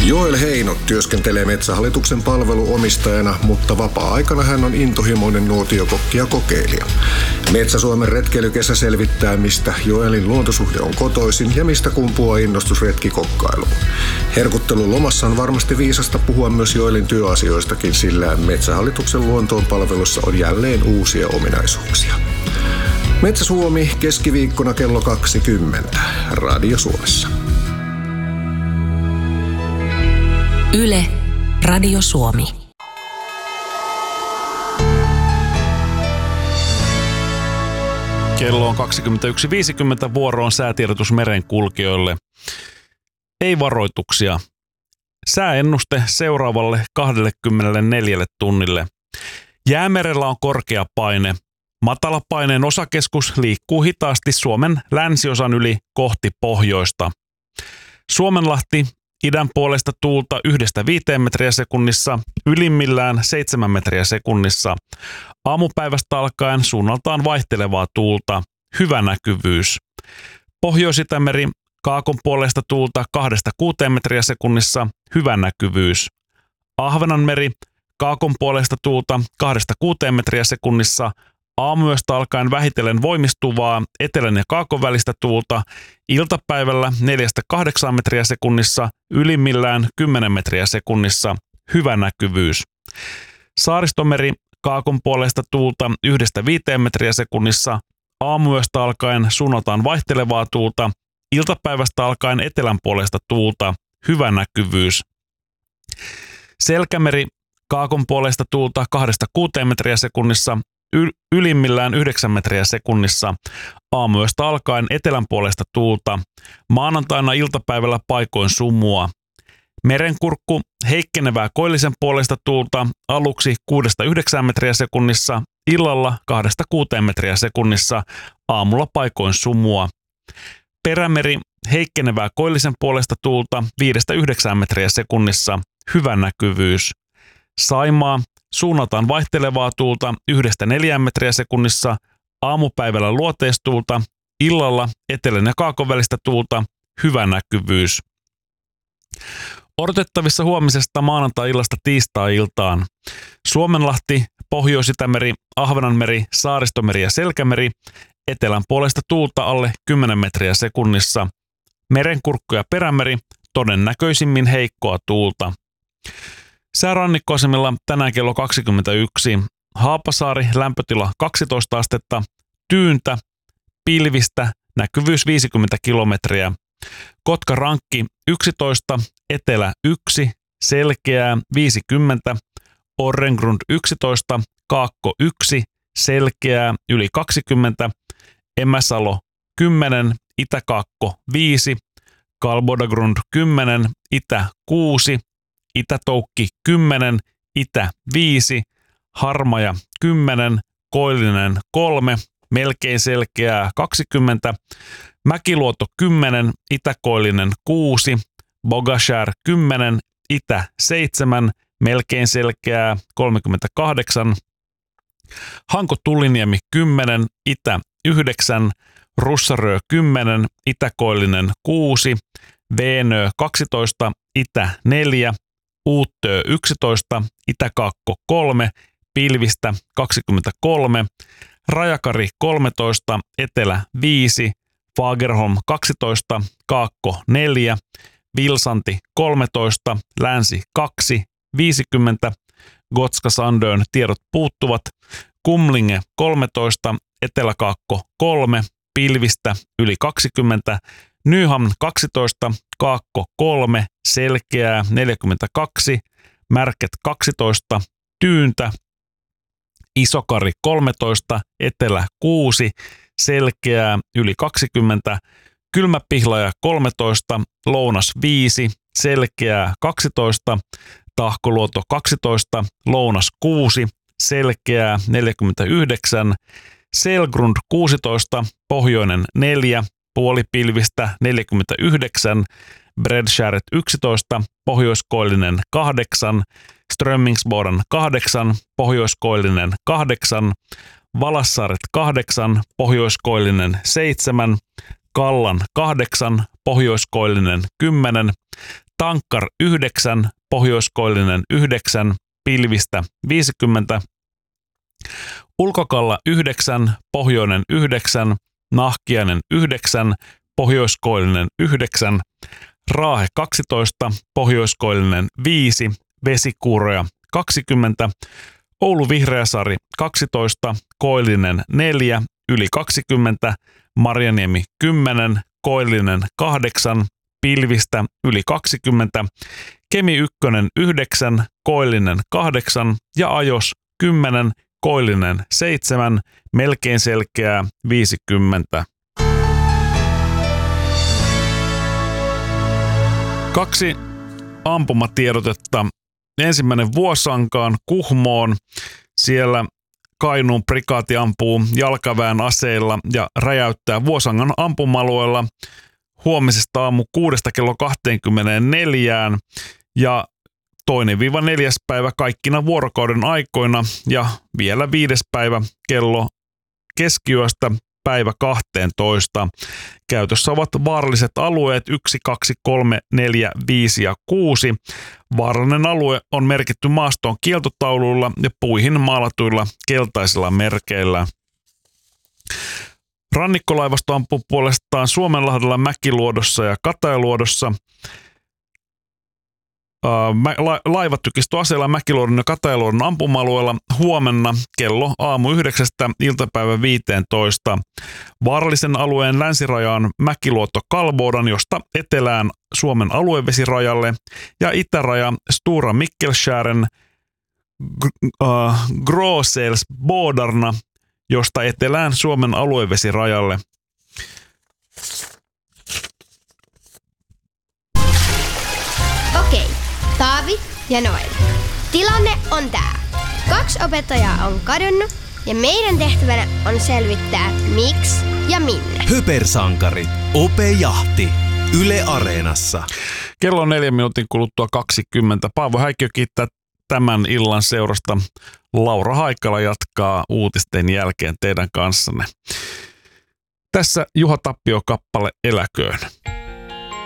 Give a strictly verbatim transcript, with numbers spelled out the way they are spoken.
Joel Heino työskentelee Metsähallituksen palveluomistajana, mutta vapaa-aikana hän on intohimoinen nuotiokokki ja kokeilija. Metsä-Suomen retkeilykesä selvittää, mistä Joelin luontosuhde on kotoisin ja mistä kumpuaa innostus retkikokkailuun. Herkuttelun lomassa on varmasti viisasta puhua myös Joelin työasioistakin, sillä Metsähallituksen luontoon palvelussa on jälleen uusia ominaisuuksia. Metsä-Suomi keskiviikkona kello kaksikymmentä Radio Suomessa. Yle, Radio Suomi. Kello on kaksikymmentäyksi viisikymmentä, vuoroon säätiedotus merenkulkijoille. Ei varoituksia. Sääennuste seuraavalle kaksikymmentäneljä tunnille. Jäämerellä on korkea paine. Matalapaineen osakeskus liikkuu hitaasti Suomen länsiosan yli kohti pohjoista. Suomenlahti idän puolesta tuulta yhdestä viiteen metriä sekunnissa, ylimmillään seitsemän metriä sekunnissa. Aamupäivästä alkaen suunnaltaan vaihtelevaa tuulta, hyvä näkyvyys. Pohjois-Itämeri kaakon puolesta tuulta kahdesta kuuteen metriä sekunnissa, hyvä näkyvyys. Ahvenanmeri kaakon puolesta tuulta kahdesta kuuteen metriä sekunnissa, aamuyöstä alkaen vähitellen voimistuvaa etelän ja kaakon välistä tuulta, iltapäivällä neljästä kahdeksaan metriä sekunnissa, ylimmillään kymmenen metriä sekunnissa, hyvä näkyvyys. Saaristomeri kaakon puolesta tuulta yhdestä viiteen metriä sekunnissa, aamuyöstä alkaen suunnataan vaihtelevaa tuulta, iltapäivästä alkaen etelän puolesta tuulta, hyvä näkyvyys. Selkämeri kaakon puolesta tuulta kahdesta kuuteen metriä sekunnissa, ylimmillään yhdeksän metriä sekunnissa, aamuyöstä alkaen etelän puolesta tuulta, maanantaina iltapäivällä paikoin sumua. Merenkurkku heikkenevää koillisen puolesta tuulta aluksi kuudesta yhdeksään metriä sekunnissa, illalla kahdesta kuuteen metriä sekunnissa, aamulla paikoin sumua. Perämeri heikkenevää koillisen puolesta tuulta viidestä yhdeksään metriä sekunnissa, hyvä näkyvyys. Saimaa suunnataan vaihtelevaa tuulta yhdestä neljään metriä sekunnissa, aamupäivällä luoteistuulta, illalla etelän ja kaakon välistä tuulta, hyvä näkyvyys. Odotettavissa huomisesta maanantai-illasta tiistai-iltaan. Suomenlahti, Pohjois-Itämeri, Ahvenanmeri, Saaristomeri ja Selkämeri, etelän puolesta tuulta alle kymmenen metriä sekunnissa. Merenkurkku ja Perämeri, todennäköisimmin heikkoa tuulta. Säärannikkoasemilla tänään kello kaksikymmentäyksi. Haapasaari, lämpötila kaksitoista astetta, tyyntä, pilvistä, näkyvyys viisikymmentä kilometriä. Kotka-Rankki yksitoista, etelä yksi, selkeää viisikymmentä, Orrengrund yksitoista, Kaakko yksi, selkeää yli kaksikymmentä, Emäsalo kymmenen, Itä-Kaakko viisi, Kalbodagrund kymmenen, Itä kuusi, Itä-Toukki kymmenen, Itä viisi, Harmaja kymmenen, Koillinen kolme, melkein selkeää kaksikymmentä, Mäkiluoto kymmenen, Itä-Koillinen kuusi, Bogashär kymmenen, Itä seitsemän, melkein selkeää kolmekymmentäkahdeksan, Hanko-Tulliniemi kymmenen, Itä yhdeksän, Russarö kymmenen, Itä-Koillinen kuusi, Veenö kaksitoista, Itä neljä, Uuttöö yksitoista, Itä-Kaakko kolme, pilvistä kaksikymmentäkolme, Rajakari kolmetoista, Etelä viisi, Fagerholm kaksitoista, Kaakko neljä, Vilsanti kolmetoista, Länsi kaksi, viisikymmentä, Gotska Sandön tiedot puuttuvat, Kumlinge kolmetoista, Etelä-Kaakko kolme, pilvistä yli kaksikymmentä, Nyhamn kaksitoista, Kaakko kolme, selkeää neljäkymmentäkaksi, Märket kaksitoista, tyyntä, Isokari kolmetoista, Etelä kuusi, selkeää yli kaksikymmentä, Kylmäpihlaja kolmetoista, Lounas viisi, selkeää kaksitoista, Tahkoluoto kaksitoista, Lounas kuusi, selkeää neljäkymmentäyhdeksän, Selgrund kuusitoista, Pohjoinen neljä, puolipilvistä neljäkymmentäyhdeksän, Bredskäret yksitoista, Pohjoiskoillinen kahdeksan, Strömmingsboden kahdeksan, Pohjoiskoillinen kahdeksan, Valassaaret kahdeksan, Pohjoiskoillinen seitsemän, Kallan kahdeksan, Pohjoiskoillinen kymmenen, Tankkar yhdeksän, Pohjoiskoillinen yhdeksän, Pilvistä viisikymmentä, Ulkokalla yhdeksän, Pohjoinen yhdeksän, Nahkiainen yhdeksän, Pohjoiskoillinen yhdeksän, Raahe kaksitoista, Pohjoiskoillinen viisi, Vesikuuroja kaksikymmentä, Oulu Vihreäsaari kaksitoista, Koillinen neljä, yli kaksikymmentä, Marjaniemi kymmenen, Koillinen kahdeksan, Pilvistä yli kaksikymmentä, Kemi ykkönen yhdeksän, Koillinen kahdeksan ja Ajos kymmenen, Koillinen seitsemän, melkein selkeää viisikymmentä. Kaksi ampumatiedotetta. Ensimmäinen Vuosankaan Kuhmoon. Siellä Kainuun prikaati ampuu jalkaväen aseilla ja räjäyttää Vuosangan ampuma-alueella huomisesta aamu kuudesta kello kaksikymmentäneljä ja toinen viiva neljäs päivä kaikkina vuorokauden aikoina ja vielä viides päivä kello keskiyöstä päivä kaksitoista. Käytössä ovat vaaralliset alueet yksi, kaksi, kolme, neljä, viisi ja kuusi. Vaarallinen alue on merkitty maastoon kieltotauluilla ja puihin maalatuilla keltaisilla merkeillä. Rannikkolaivasto ampuu puolestaan Suomenlahdella, Mäkiluodossa ja Katajaluodossa. Laivat tykisty aseella Mäkiluodon ja Katajaluodon ampuma-alueella huomenna kello aamu yhdeksästä iltapäivä viisitoista. Vaarallisen alueen länsiraja on Mäkiluoto-Kalvodan, josta etelään Suomen aluevesirajalle ja itäraja Stora Mikkelskären uh, Gråselsbodarna, josta etelään Suomen aluevesirajalle. Okei, Taavi ja Noel. Tilanne on tää. Kaksi opettajaa on kadonnut ja meidän tehtävänä on selvittää miksi ja minne. Hypersankarit. Opejahti. Yle Areenassa. Kello on neljän minuutin kuluttua kaksikymmentä. Paavo Häikkiö kiittää tämän illan seurasta. Laura Haikala jatkaa uutisten jälkeen teidän kanssanne. Tässä Juha Tappio kappale Eläköön.